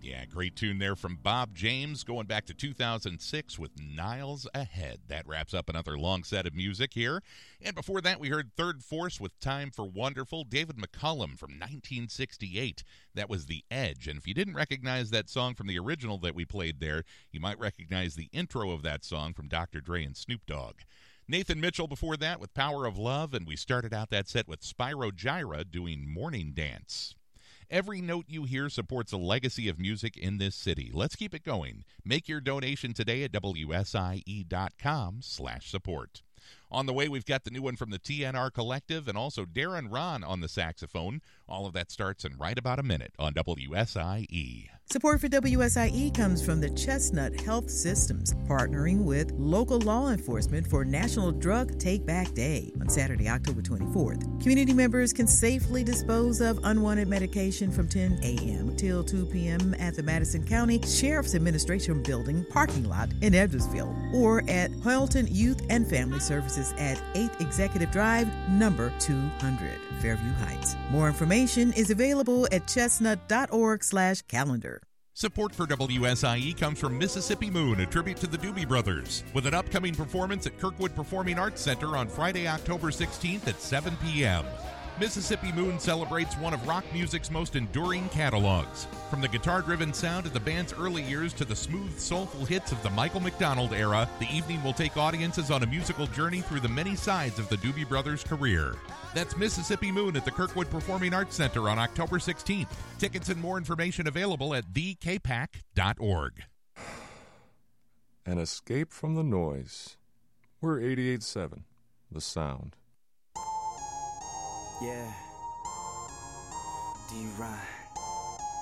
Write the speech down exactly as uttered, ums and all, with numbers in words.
Yeah, great tune there from Bob James, going back to two thousand six with Niles Ahead. That wraps up another long set of music here. And before that, we heard Third Force with Time for Wonderful, David McCullum from nineteen sixty-eight. That was The Edge. And if you didn't recognize that song from the original that we played there, you might recognize the intro of that song from Doctor Dre and Snoop Dogg. Nathan Mitchell before that with Power of Love, and we started out that set with Spyro Gyra doing Morning Dance. Every note you hear supports a legacy of music in this city. Let's keep it going. Make your donation today at W S I E dot com slash support. On the way, we've got the new one from the T N R Collective and also Darren Ron on the saxophone. All of that starts in right about a minute on W S I E. Support for W S I E comes from the Chestnut Health Systems, partnering with local law enforcement for National Drug Take Back Day on Saturday, October twenty-fourth. Community members can safely dispose of unwanted medication from ten a.m. till two p.m. at the Madison County Sheriff's Administration Building parking lot in Edwardsville, or at Hoyleton Youth and Family Services at eighth Executive Drive, number two hundred, Fairview Heights. More information is available at chestnut.org slash calendar. Support for W S I E comes from Mississippi Moon, a tribute to the Doobie Brothers, with an upcoming performance at Kirkwood Performing Arts Center on Friday, October sixteenth at seven p.m. Mississippi Moon celebrates one of rock music's most enduring catalogs. From the guitar-driven sound of the band's early years to the smooth, soulful hits of the Michael McDonald era, the evening will take audiences on a musical journey through the many sides of the Doobie Brothers' career. That's Mississippi Moon at the Kirkwood Performing Arts Center on October sixteenth. Tickets and more information available at the k pac dot org. An escape from the noise. We're eighty-eight point seven, The Sound. Yeah. D-Ride.